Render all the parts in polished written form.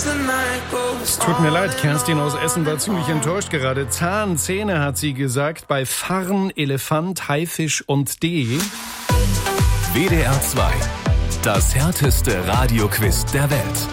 Es tut mir leid, Kerstin aus Essen war ziemlich enttäuscht gerade. Zähne hat sie gesagt, bei Farn, Elefant, Haifisch und D. WDR 2, das härteste Radioquiz der Welt.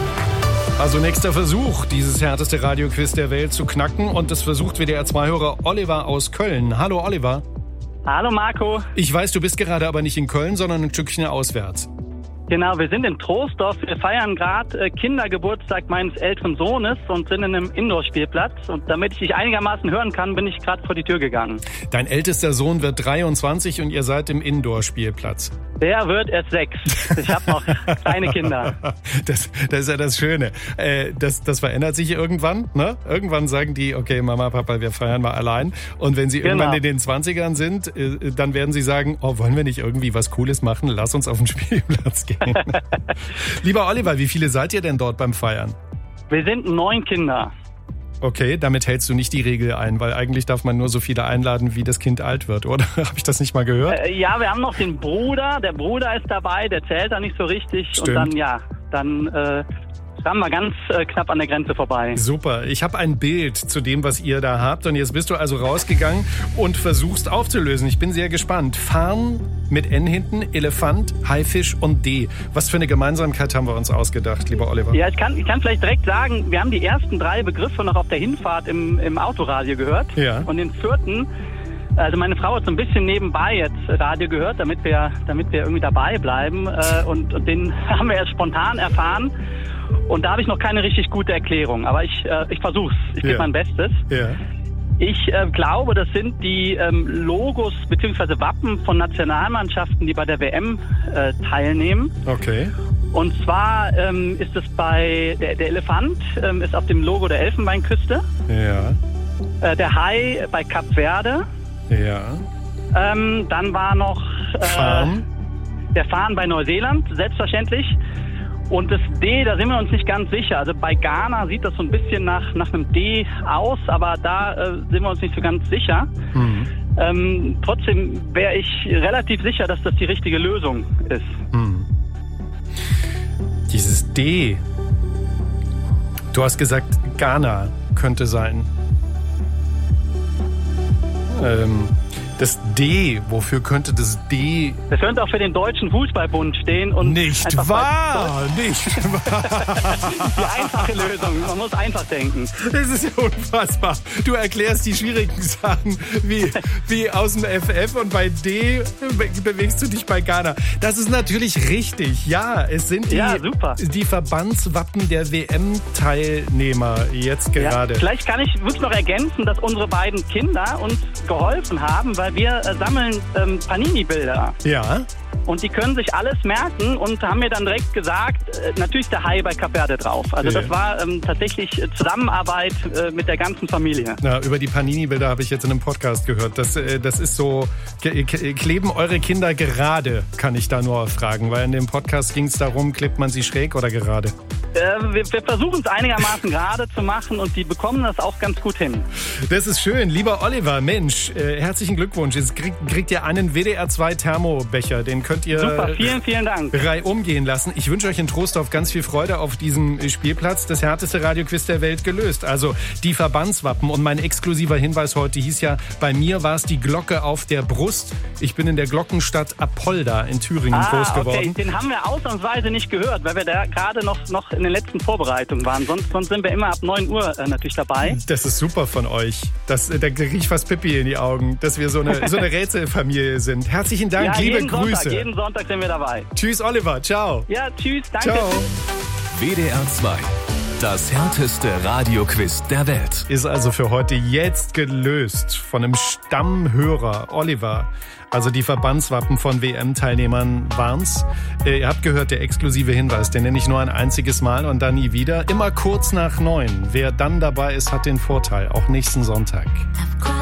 Also nächster Versuch, dieses härteste Radioquiz der Welt zu knacken. Und das versucht WDR 2-Hörer Oliver aus Köln. Hallo Oliver. Hallo Marco. Ich weiß, du bist gerade aber nicht in Köln, sondern ein Stückchen auswärts. Genau, wir sind in Troisdorf. Wir feiern gerade Kindergeburtstag meines älteren Sohnes und sind in einem Indoor-Spielplatz. Und damit ich dich einigermaßen hören kann, bin ich gerade vor die Tür gegangen. Dein ältester Sohn wird 23 und ihr seid im Indoor-Spielplatz. Der wird erst 6. Ich habe noch kleine Kinder. Das ist ja das Schöne. Das verändert sich irgendwann. Ne? Irgendwann sagen die, okay, Mama, Papa, wir feiern mal allein. Und wenn sie irgendwann in den 20ern sind, dann werden sie sagen, oh, wollen wir nicht irgendwie was Cooles machen? Lass uns auf den Spielplatz gehen. Lieber Oliver, wie viele seid ihr denn dort beim Feiern? Wir sind 9 Kinder. Okay, damit hältst du nicht die Regel ein, weil eigentlich darf man nur so viele einladen, wie das Kind alt wird, oder? Habe ich das nicht mal gehört? Ja, wir haben noch den Bruder. Der Bruder ist dabei, der zählt da nicht so richtig. Stimmt. Und dann haben wir ganz knapp an der Grenze vorbei. Super. Ich habe ein Bild zu dem, was ihr da habt. Und jetzt bist du also rausgegangen und versuchst aufzulösen. Ich bin sehr gespannt. Farn mit N hinten, Elefant, Haifisch und D. Was für eine Gemeinsamkeit haben wir uns ausgedacht, lieber Oliver? Ja, ich kann vielleicht direkt sagen, wir haben die ersten 3 Begriffe noch auf der Hinfahrt im Autoradio gehört. Ja. Und den 4., also meine Frau hat so ein bisschen nebenbei jetzt Radio gehört, damit wir irgendwie dabei bleiben. Und den haben wir erst spontan erfahren. Und da habe ich noch keine richtig gute Erklärung. Aber ich versuch's. Ich gebe mein Bestes. Ja. Ich glaube, das sind die Logos bzw. Wappen von Nationalmannschaften, die bei der WM teilnehmen. Okay. Und zwar ist es bei der Elefant ist auf dem Logo der Elfenbeinküste. Ja. Der Hai bei Kap Verde. Ja. Dann war noch der Farn bei Neuseeland, selbstverständlich. Und das D, da sind wir uns nicht ganz sicher. Also bei Ghana sieht das so ein bisschen nach einem D aus, aber da sind wir uns nicht so ganz sicher. Mhm. Trotzdem wäre ich relativ sicher, dass das die richtige Lösung ist. Mhm. Dieses D, du hast gesagt, Ghana könnte sein. Das D, wofür könnte das D... Das könnte auch für den Deutschen Fußballbund stehen. Und nicht wahr! Nicht wahr! Die einfache Lösung, man muss einfach denken. Das ist ja unfassbar. Du erklärst die schwierigen Sachen wie aus dem FF und bei D bewegst du dich bei Ghana. Das ist natürlich richtig. Ja, es sind die Verbandswappen der WM-Teilnehmer jetzt gerade. Ja, vielleicht kann ich wirklich noch ergänzen, dass unsere beiden Kinder uns geholfen haben, weil wir sammeln Panini-Bilder. Ja. Und die können sich alles merken und haben mir dann direkt gesagt, natürlich ist der Hai bei Kap Verde drauf. Also das war tatsächlich Zusammenarbeit mit der ganzen Familie. Na, über die Panini-Bilder habe ich jetzt in einem Podcast gehört. Das ist so, kleben eure Kinder gerade, kann ich da nur fragen. Weil in dem Podcast ging es darum, klebt man sie schräg oder gerade? Wir versuchen es einigermaßen gerade zu machen und die bekommen das auch ganz gut hin. Das ist schön. Lieber Oliver, Mensch, herzlichen Glückwunsch. Jetzt kriegt ihr einen WDR 2 Thermobecher. Den könnt ihr super, vielen Dank. reihum gehen lassen. Ich wünsche euch in Troisdorf ganz viel Freude auf diesem Spielplatz. Das härteste Radioquiz der Welt gelöst. Also die Verbandswappen. Und mein exklusiver Hinweis heute hieß ja, bei mir war es die Glocke auf der Brust. Ich bin in der Glockenstadt Apolda in Thüringen groß geworden. Den haben wir ausnahmsweise nicht gehört, weil wir da gerade noch in den letzten Vorbereitungen waren. Sonst sind wir immer ab 9 Uhr natürlich dabei. Das ist super von euch. Da kriege ich fast Pipi in die Augen, dass wir so eine Rätselfamilie sind. Herzlichen Dank, liebe Grüße. Jeden Sonntag sind wir dabei. Tschüss, Oliver. Ciao. Ja, tschüss. Danke. Ciao. WDR 2. Das härteste Radioquiz der Welt. Ist also für heute jetzt gelöst von einem Stammhörer, Oliver. Also die Verbandswappen von WM-Teilnehmern waren's. Ihr habt gehört, der exklusive Hinweis, den nenne ich nur ein einziges Mal und dann nie wieder. Immer kurz nach 9. Wer dann dabei ist, hat den Vorteil, auch nächsten Sonntag.